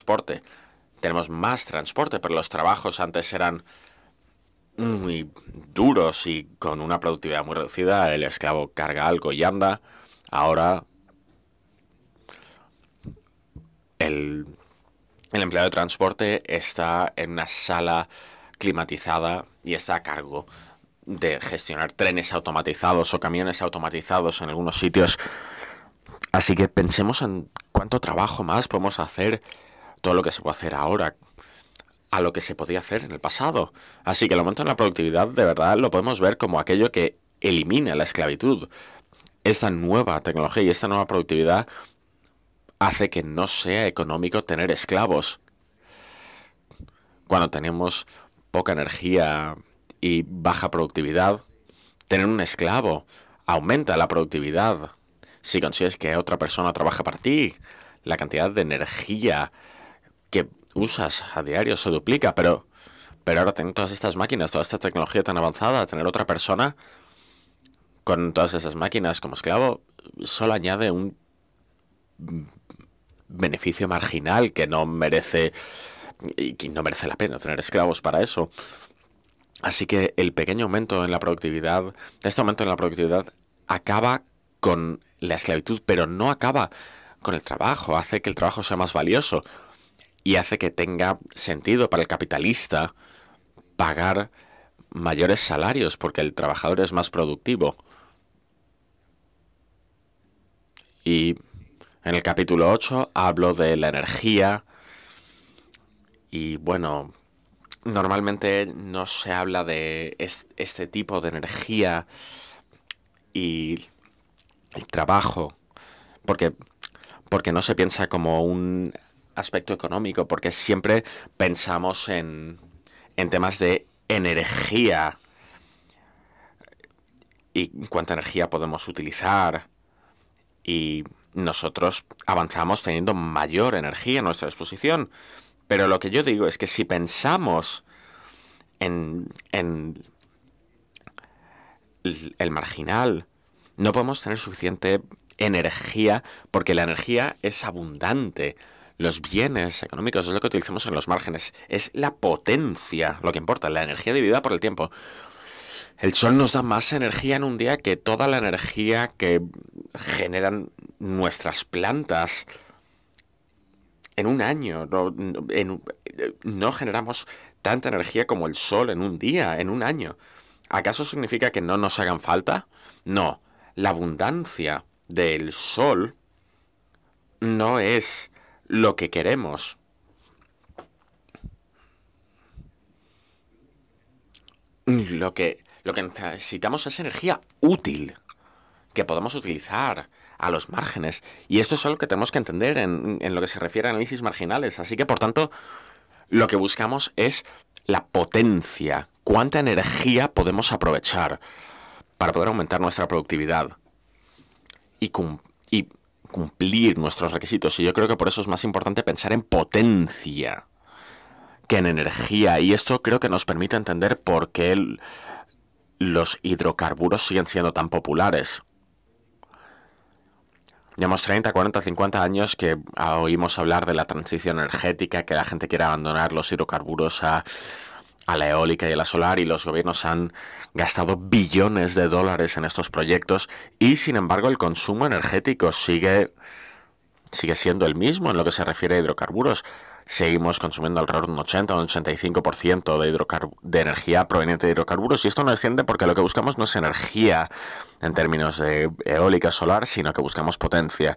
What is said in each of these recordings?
transporte. Tenemos más transporte, pero los trabajos antes eran muy duros y con una productividad muy reducida. El esclavo carga algo y anda. Ahora el, el empleado de transporte está en una sala climatizada y está a cargo de gestionar trenes automatizados o camiones automatizados en algunos sitios. Así que pensemos en cuánto trabajo más podemos hacer, todo lo que se puede hacer ahora, a lo que se podía hacer en el pasado. Así que el aumento en la productividad de verdad lo podemos ver como aquello que elimina la esclavitud. Esta nueva tecnología y esta nueva productividad hace que no sea económico tener esclavos. Cuando tenemos poca energía y baja productividad, tener un esclavo aumenta la productividad. Si consigues que otra persona trabaje para ti, la cantidad de energía que usas a diario se duplica, pero ahora tener todas estas máquinas, toda esta tecnología tan avanzada, tener otra persona con todas esas máquinas como esclavo, solo añade un beneficio marginal que no merece y que no merece la pena tener esclavos para eso. Así que el pequeño aumento en la productividad, este aumento en la productividad acaba con la esclavitud, pero no acaba con el trabajo, hace que el trabajo sea más valioso y hace que tenga sentido para el capitalista pagar mayores salarios porque el trabajador es más productivo. Y en el capítulo 8 hablo de la energía y bueno, normalmente no se habla de este tipo de energía y el trabajo porque, porque no se piensa como un aspecto económico, porque siempre pensamos en temas de energía y cuánta energía podemos utilizar y nosotros avanzamos teniendo mayor energía a nuestra disposición. Pero lo que yo digo es que si pensamos en el marginal, no podemos tener suficiente energía porque la energía es abundante. Los bienes económicos es lo que utilizamos en los márgenes. Es la potencia lo que importa, la energía dividida por el tiempo. El sol nos da más energía en un día que toda la energía que generan nuestras plantas en un año. No generamos tanta energía como el sol en un día, en un año. ¿Acaso significa que no nos hagan falta? No. La abundancia del sol no es lo que queremos. Lo que necesitamos es energía útil que podamos utilizar a los márgenes. Y esto es algo que tenemos que entender en lo que se refiere a análisis marginales. Así que, por tanto, lo que buscamos es la potencia. ¿Cuánta energía podemos aprovechar para poder aumentar nuestra productividad y cumplir nuestros requisitos? Y yo creo que por eso es más importante pensar en potencia que en energía. Y esto creo que nos permite entender por qué los hidrocarburos siguen siendo tan populares. Llevamos 30, 40, 50 años que oímos hablar de la transición energética, que la gente quiere abandonar los hidrocarburos a la eólica y a la solar, y los gobiernos han gastado billones de dólares en estos proyectos y sin embargo el consumo energético sigue siendo el mismo en lo que se refiere a hidrocarburos. Seguimos consumiendo alrededor de un 80 o un 85% de energía proveniente de hidrocarburos y esto no desciende porque lo que buscamos no es energía en términos de eólica solar, sino que buscamos potencia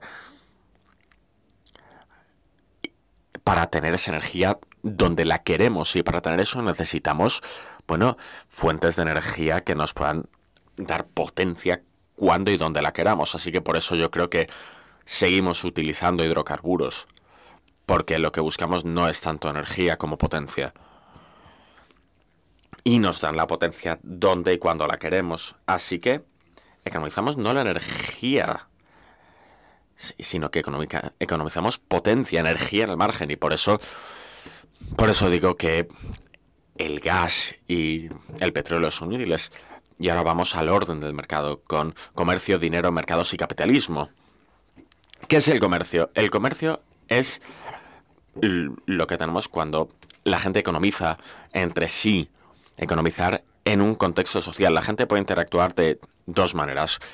para tener esa energía donde la queremos y para tener eso necesitamos, bueno, fuentes de energía que nos puedan dar potencia cuando y donde la queramos. Así que por eso yo creo que seguimos utilizando hidrocarburos, porque lo que buscamos no es tanto energía como potencia. Y nos dan la potencia donde y cuando la queremos. Así que economizamos no la energía, sino que economizamos potencia, energía en el margen. Y por eso digo que el gas y el petróleo son útiles. Y ahora vamos al orden del mercado, con comercio, dinero, mercados y capitalismo. ¿Qué es el comercio? El comercio es lo que tenemos cuando la gente economiza entre sí, economizar en un contexto social. La gente puede interactuar de dos maneras.